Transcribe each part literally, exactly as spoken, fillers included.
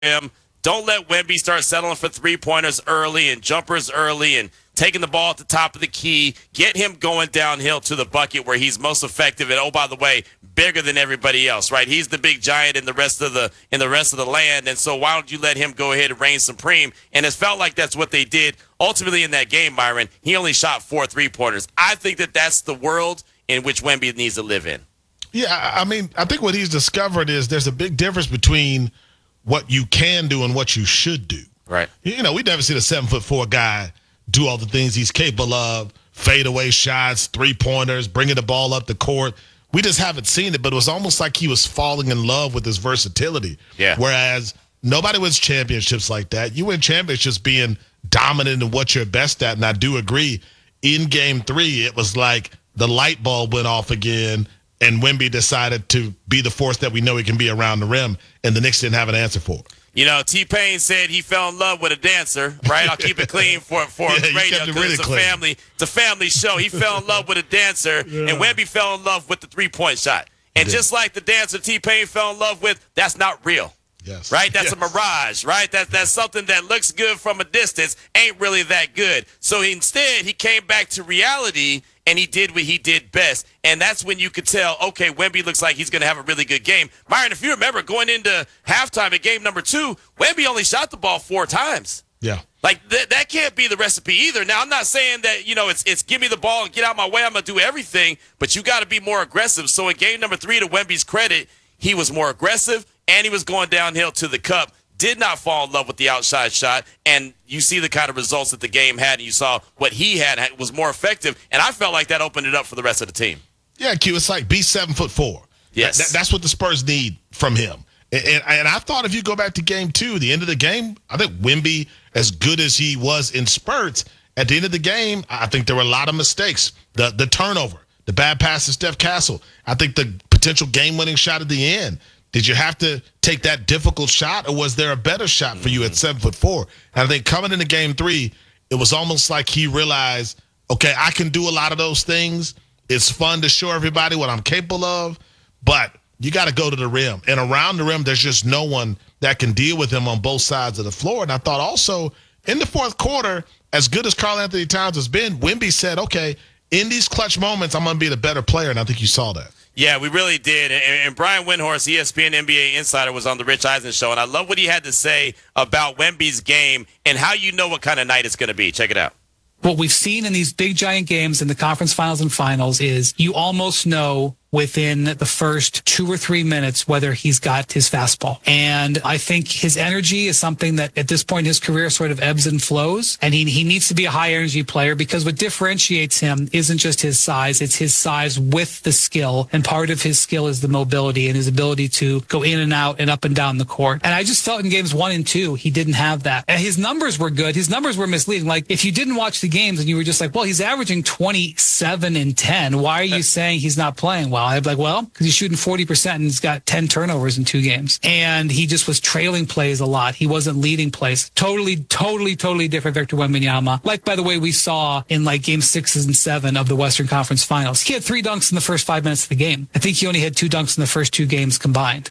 rim. Don't let Wemby start settling for three-pointers early and jumpers early and taking the ball at the top of the key. Get him going downhill to the bucket where he's most effective. And, oh, by the way, bigger than everybody else, right? He's the big giant in the rest of the in the rest of the land. And so why don't you let him go ahead and reign supreme? And it felt like that's what they did ultimately in that game, Myron. He only shot four three-pointers. I think that that's the world in which Wemby needs to live in. Yeah, I mean, I think what he's discovered is there's a big difference between what you can do and what you should do. Right. You know, we never seen a seven foot four guy do all the things he's capable of, fadeaway shots, three-pointers, bringing the ball up the court. We just haven't seen it, but it was almost like he was falling in love with his versatility. Yeah. Whereas nobody wins championships like that. You win championships being dominant in what you're best at, and I do agree. In game three, it was like the light bulb went off again, and Wemby decided to be the force that we know he can be around the rim, and the Knicks didn't have an answer for it. You know, T-Pain said he fell in love with a dancer, right? I'll keep it clean for, for yeah, radio because really it's a clean. family, it's a family show. He fell in love with a dancer, yeah. and Wemby fell in love with the three-point shot. And just like the dancer T-Pain fell in love with, that's not real. Yes. Right? That's yes. a mirage, right? That, that's something that looks good from a distance, ain't really that good. So instead, he came back to reality, and he did what he did best. And that's when you could tell, okay, Wemby looks like he's going to have a really good game. Myron, if you remember, going into halftime at game number two, Wemby only shot the ball four times. Yeah. Like, th- that can't be the recipe either. Now, I'm not saying that, you know, it's it's give me the ball and get out my way, I'm going to do everything, but you got to be more aggressive. So in game number three, to Wemby's credit, he was more aggressive, and he was going downhill to the cup. Did not fall in love with the outside shot, and you see the kind of results that the game had, and you saw what he had was more effective, and I felt like that opened it up for the rest of the team. Yeah, Q, it's like be seven foot four. Yes. That, that's what the Spurs need from him. And, and, and I thought if you go back to game two, the end of the game, I think Wemby, as good as he was in spurts, at the end of the game, I think there were a lot of mistakes. The the turnover, the bad pass to Steph Castle. I think the potential game-winning shot at the end. Did you have to take that difficult shot, or was there a better shot for you at seven foot four? And I think coming into game three, it was almost like he realized, okay, I can do a lot of those things. It's fun to show everybody what I'm capable of, but you got to go to the rim. And around the rim, there's just no one that can deal with him on both sides of the floor. And I thought also in the fourth quarter, as good as Karl-Anthony Towns has been, Wemby said, okay, in these clutch moments, I'm going to be the better player. And I think you saw that. Yeah, we really did. And, and Brian Windhorst, E S P N N B A insider, was on the Rich Eisen show. And I love what he had to say about Wemby's game and how you know what kind of night it's going to be. Check it out. What we've seen in these big giant games in the conference finals and finals is you almost know within the first two or three minutes whether he's got his fastball. And I think his energy is something that at this point in his career sort of ebbs and flows. And he, he needs to be a high energy player because what differentiates him isn't just his size, it's his size with the skill. And part of his skill is the mobility and his ability to go in and out and up and down the court. And I just felt in games one and two, he didn't have that. And his numbers were good. His numbers were misleading. Like if you didn't watch the games and you were just like, well, he's averaging twenty-seven and ten. Why are you saying he's not playing well? I'd be like, well, because he's shooting forty percent and he's got ten turnovers in two games. And he just was trailing plays a lot. He wasn't leading plays. Totally, totally, totally different Victor Wembanyama. Like, by the way, we saw in like game sixes and seven of the Western Conference Finals. He had three dunks in the first five minutes of the game. I think he only had two dunks in the first two games combined.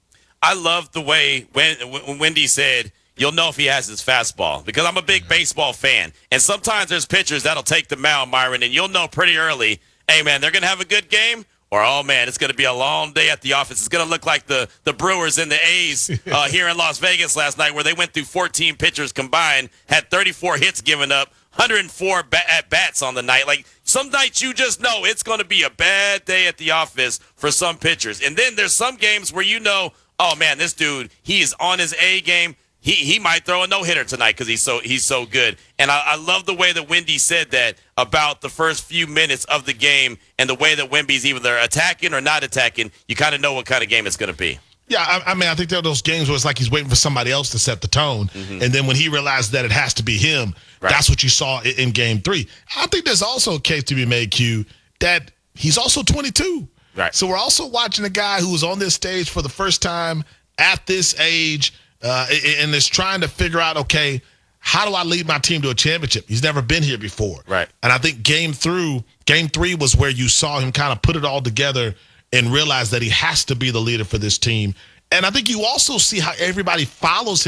I love the way when, when Wendy said, you'll know if he has his fastball, because I'm a big baseball fan. And sometimes there's pitchers that'll take the mound, Myron, and you'll know pretty early, hey, man, they're going to have a good game. Or, oh, man, it's going to be a long day at the office. It's going to look like the, the Brewers and the A's uh, here in Las Vegas last night, where they went through fourteen pitchers combined, had thirty-four hits given up, one hundred four ba- at-bats on the night. Like, some nights you just know it's going to be a bad day at the office for some pitchers. And then there's some games where you know, oh, man, this dude, he is on his A game. He he might throw a no-hitter tonight because he's so he's so good. And I, I love the way that Wendy said that about the first few minutes of the game and the way that Wemby's either attacking or not attacking. You kind of know what kind of game it's going to be. Yeah, I, I mean, I think there are those games where it's like he's waiting for somebody else to set the tone. Mm-hmm. And then when he realized that it has to be him, right. That's what you saw in, in game three. I think there's also a case to be made, Q, that he's also twenty-two. Right. So we're also watching a guy who was on this stage for the first time at this age, Uh, and is trying to figure out, okay, how do I lead my team to a championship? He's never been here before. Right. And I think game through, game three was where you saw him kind of put it all together and realize that he has to be the leader for this team. And I think you also see how everybody follows him.